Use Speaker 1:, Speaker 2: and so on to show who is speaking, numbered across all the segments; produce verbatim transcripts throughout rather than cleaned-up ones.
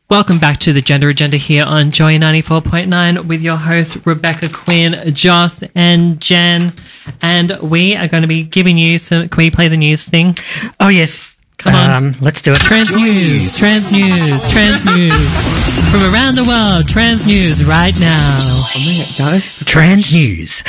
Speaker 1: Welcome back to the Gender Agenda here on Joy ninety-four point nine with your hosts Rebecca, Quinn, Joss and Jen. And we are going to be giving you some... Can we play the news thing?
Speaker 2: Oh, yes.
Speaker 1: Come on.
Speaker 2: Um, let's do it.
Speaker 1: Trans news, trans news, trans news. From around the world, trans news right now.
Speaker 3: Oh my God, guys.
Speaker 2: Trans news.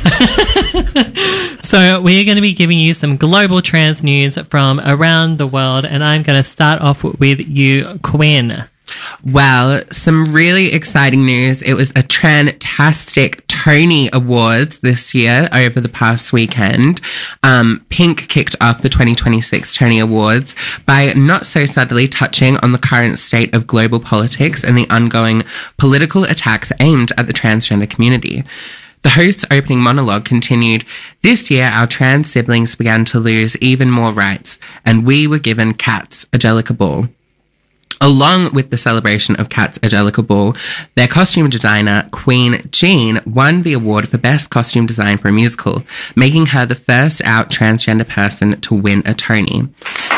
Speaker 1: So we're going to be giving you some global trans news from around the world. And I'm going to start off with you, Quinn.
Speaker 3: Well, some really exciting news. It was a Trantastic Tony Awards this year over the past weekend. Um, Pink kicked off the twenty twenty-six Tony Awards by not so subtly touching on the current state of global politics and the ongoing political attacks aimed at the transgender community. The host's opening monologue continued, "This year, our trans siblings began to lose even more rights, and we were given Cats, Angelica Ball." Along with the celebration of Cats Angelica Ball, their costume designer, Queen Jean, won the award for Best Costume Design for a Musical, making her the first out transgender person to win a Tony.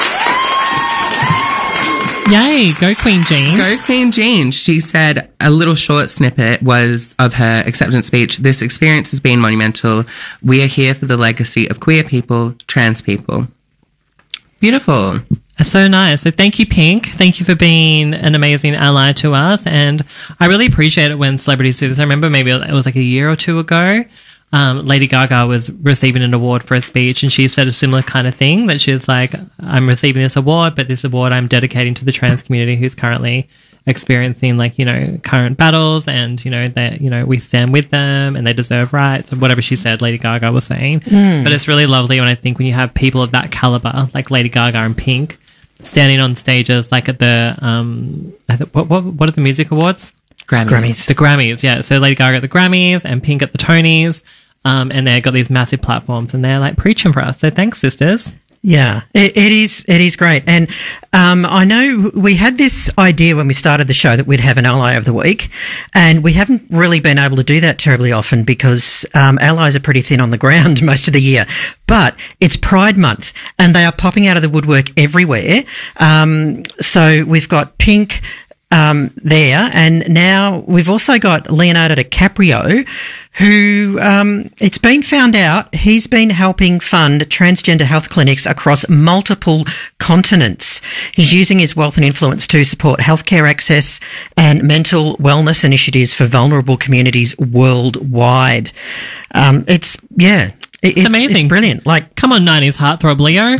Speaker 1: Yay, go Queen Jean.
Speaker 3: Go Queen Jean. She said a little short snippet was of her acceptance speech. "This experience has been monumental. We are here for the legacy of queer people, trans people." Beautiful.
Speaker 1: So nice. So thank you, Pink. Thank you for being an amazing ally to us. And I really appreciate it when celebrities do this. I remember maybe it was like a year or two ago, um, Lady Gaga was receiving an award for a speech, and she said a similar kind of thing, that she was like, "I'm receiving this award, but this award I'm dedicating to the trans community who's currently experiencing, like, you know, current battles, and, you know, that, you know, we stand with them and they deserve rights," or whatever she said, Lady Gaga was saying. Mm. But it's really lovely when I think when you have people of that caliber, like Lady Gaga and Pink, standing on stages like at the, um, at the what, what, what are the music awards?
Speaker 3: Grammys.
Speaker 2: Grammys.
Speaker 1: The Grammys, yeah. So Lady Gaga at the Grammys and Pink at the Tonys, um, and they've got these massive platforms and they're like preaching for us. So thanks, sisters.
Speaker 2: Yeah, it, it is. It is great. And um, I know we had this idea when we started the show that we'd have an ally of the week, and we haven't really been able to do that terribly often because um, allies are pretty thin on the ground most of the year. But it's Pride Month, and they are popping out of the woodwork everywhere. Um, so we've got Pink um, there, and now we've also got Leonardo DiCaprio, who um, it's been found out he's been helping fund transgender health clinics across multiple continents. He's using his wealth and influence to support healthcare access and mental wellness initiatives for vulnerable communities worldwide. Um, it's, yeah. It,
Speaker 1: it's, it's amazing.
Speaker 2: It's brilliant. Like,
Speaker 1: come on, nineties heartthrob Leo.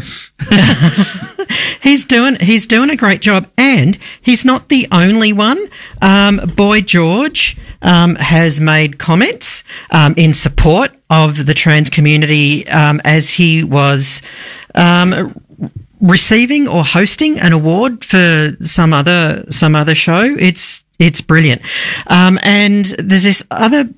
Speaker 2: he's doing he's doing a great job, and he's not the only one. Um, Boy George um, has made comments um, in support of the trans community um, as he was um, receiving or hosting an award for some other some other show. It's it's brilliant, um, and there's this other.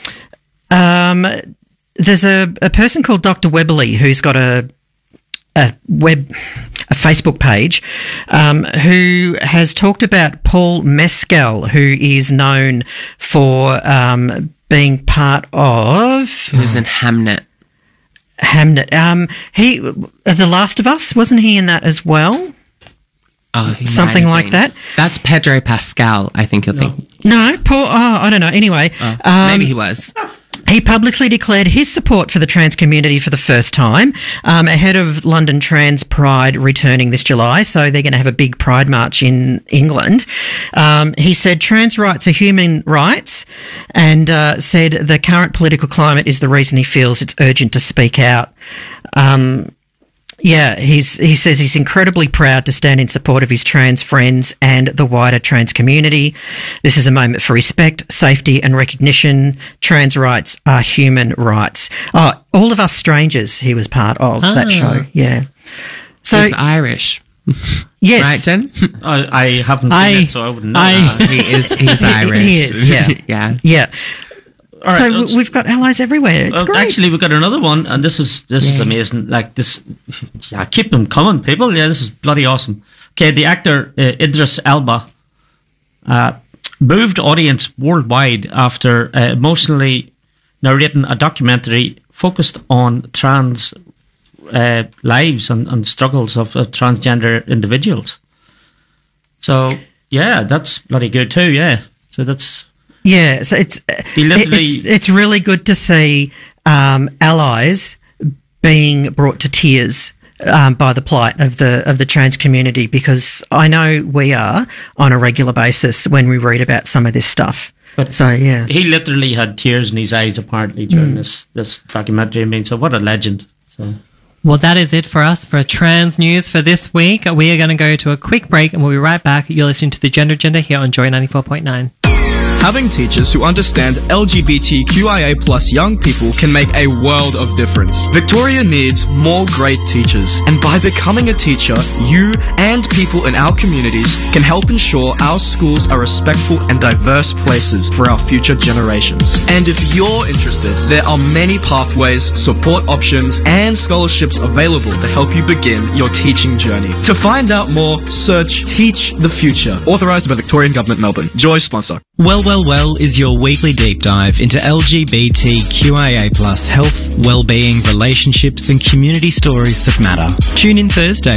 Speaker 2: Um, There's a, a person called Doctor Weberly who's got a a web a Facebook page um, who has talked about Paul Mescal, who is known for um, being part of.
Speaker 3: He was in Hamnet.
Speaker 2: Hamnet. Um, he The Last of Us, wasn't he in that as well?
Speaker 3: Oh,
Speaker 2: something like that.
Speaker 3: That's Pedro Pascal, I think you're
Speaker 1: no.
Speaker 3: thinking.
Speaker 2: No, Paul. Oh, I don't know. Anyway,
Speaker 3: oh,
Speaker 2: um,
Speaker 3: maybe he was.
Speaker 2: He publicly declared his support for the trans community for the first time um, ahead of London Trans Pride returning this July. So they're going to have a big Pride March in England. Um, he said trans rights are human rights, and uh, said the current political climate is the reason he feels it's urgent to speak out. Um, Yeah, he's, he says he's incredibly proud to stand in support of his trans friends and the wider trans community. This is a moment for respect, safety and recognition. Trans rights are human rights. Oh, All of Us Strangers, he was part of
Speaker 1: ah.
Speaker 2: that show, yeah.
Speaker 3: So he's Irish.
Speaker 2: Yes.
Speaker 3: Right, Jen?
Speaker 4: I, I haven't seen
Speaker 1: I,
Speaker 4: it, so I wouldn't know.
Speaker 1: I,
Speaker 4: that.
Speaker 3: he is he's Irish.
Speaker 2: He is, yeah.
Speaker 3: yeah.
Speaker 2: Yeah.
Speaker 4: All right,
Speaker 2: so
Speaker 4: let's-
Speaker 2: we've got allies everywhere. It's
Speaker 4: Uh,
Speaker 2: great.
Speaker 4: actually, we've got another one, and this is this is amazing. Like this, yeah, keep them coming, people. Yeah, this is bloody awesome. Okay, the actor uh, Idris Elba uh, moved audience worldwide after uh, emotionally narrating a documentary focused on trans uh, lives and, and struggles of uh, transgender individuals. So yeah, that's bloody good too. Yeah, so that's
Speaker 2: Yeah, so it's
Speaker 4: He literally-
Speaker 2: it's, it's really good to see um, allies being brought to tears um, by the plight of the of the trans community, because I know we are on a regular basis when we read about some of this stuff.
Speaker 4: But
Speaker 2: so yeah,
Speaker 4: he literally had tears in his eyes apparently during this this documentary. I mean, so what a legend. So.
Speaker 1: Well, that is it for us for trans news for this week. We are going to go to a quick break and we'll be right back. You're listening to The Gender Agenda here on Joy ninety-four point nine.
Speaker 5: Having teachers who understand L G B T Q I A plus young people can make a world of difference. Victoria needs more great teachers, and by becoming a teacher, you and people in our communities can help ensure our schools are respectful and diverse places for our future generations. And if you're interested, there are many pathways, support options, and scholarships available to help you begin your teaching journey. To find out more, search Teach the Future, authorised by Victorian Government Melbourne. Joy sponsor.
Speaker 6: Well, well, well is your weekly deep dive into L G B T Q I A plus health, well-being, relationships and community stories that matter. Tune in Thursday